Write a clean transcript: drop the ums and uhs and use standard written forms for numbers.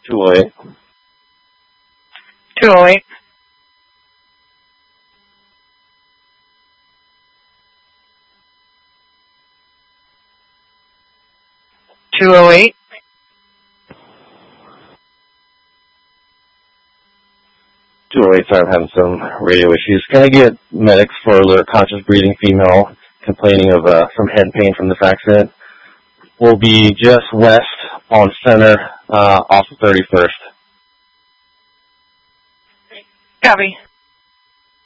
208. 208. (208). 208, sorry, I'm having some radio issues. Can I get medics for the conscious breathing female complaining of some head pain from this accident? Will be just west on center off of 31st. Copy.